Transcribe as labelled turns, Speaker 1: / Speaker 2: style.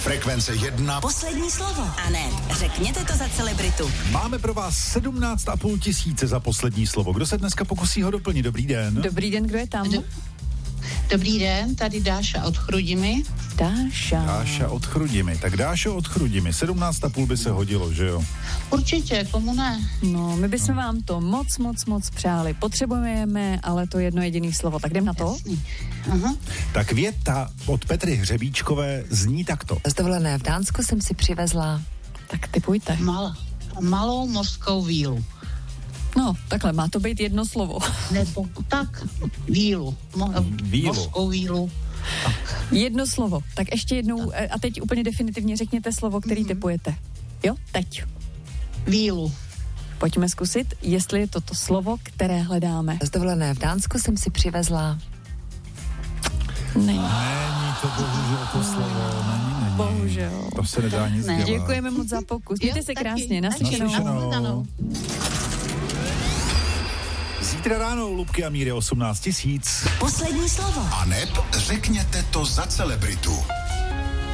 Speaker 1: Frekvence 1.
Speaker 2: Poslední slovo. A ne, řekněte to za celebritu.
Speaker 1: Máme pro vás 17,5 tisíce za poslední slovo. Kdo se dneska pokusí ho doplnit? Dobrý den.
Speaker 3: Dobrý den, kdo je tam?
Speaker 4: Dobrý den, tady Dáša od Chrudimi.
Speaker 1: Dáša od Chrudimi. Tak Dášo od Chrudimi. 17,5 by se hodilo, že jo?
Speaker 4: Určitě, komu ne?
Speaker 3: No, my bychom vám to moc přáli. Potřebujeme, ale to jedno jediné slovo. Tak jdem na to?
Speaker 4: Jasný. Aha.
Speaker 1: Tak věta od Petry Hřebíčkové zní takto.
Speaker 5: Z dovolené v Dánsku jsem si přivezla.
Speaker 3: Tak tipujte.
Speaker 4: Malou mořskou vílu.
Speaker 3: No, takhle, má to být jedno slovo.
Speaker 4: Nebo tak, vílu. Mořskou vílu. Tak.
Speaker 3: Jedno slovo. Tak ještě jednou, a teď úplně definitivně řekněte slovo, který tipujete. Jo, teď.
Speaker 4: Vílu.
Speaker 3: Pojďme zkusit, jestli je to slovo, které hledáme.
Speaker 5: Z dovolené v Dánsku jsem si přivezla.
Speaker 3: Není
Speaker 1: to bohužel to slovo. Není.
Speaker 3: Bohužel.
Speaker 1: To se nedá nic dělat.
Speaker 3: Děkujeme moc za pokus. Mějte se krásně. Naslyšenou.
Speaker 1: Zítra ráno Lubky a Míry 18 tisíc.
Speaker 2: Poslední slovo.
Speaker 1: A neb řekněte to za celebritu.